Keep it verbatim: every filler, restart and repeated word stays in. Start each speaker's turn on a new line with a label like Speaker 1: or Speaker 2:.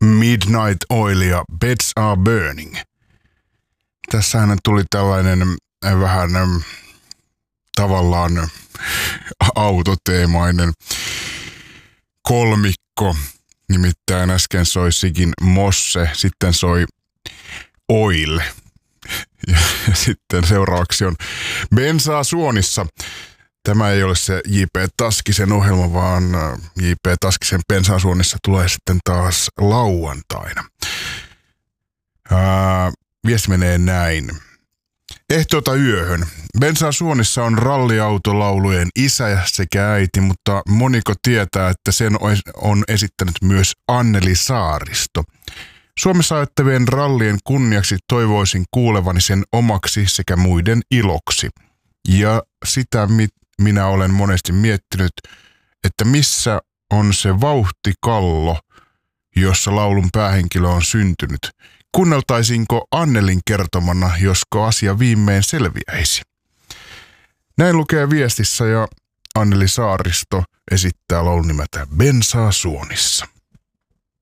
Speaker 1: Midnight Oil ja Beds Are Burning. Tässähän tuli tällainen vähän tavallaan autoteemainen kolmikko. Nimittäin äsken soi Sigin Mosse, sitten soi Oil. Ja sitten seuraavaksi on Bensaa suonissa. Tämä ei ole se J P Taskisen ohjelma, vaan J P Taskisen Bensaa suonissa tulee sitten taas lauantaina. Ää, viesti menee näin. Ehtoota yöhön. Bensaa suonissa on ralliautolaulujen isä sekä äiti, mutta moniko tietää, että sen on esittänyt myös Anneli Saaristo. Suomessa ajattavien rallien kunniaksi toivoisin kuulevani sen omaksi sekä muiden iloksi. Ja sitä minä olen monesti miettinyt, että missä on se vauhtikallo, jossa laulun päähenkilö on syntynyt. Kuunneltaisinko Annelin kertomana, josko asia viimein selviäisi? Näin lukee viestissä ja Anneli Saaristo esittää laulun nimeltä Bensaa suonissa.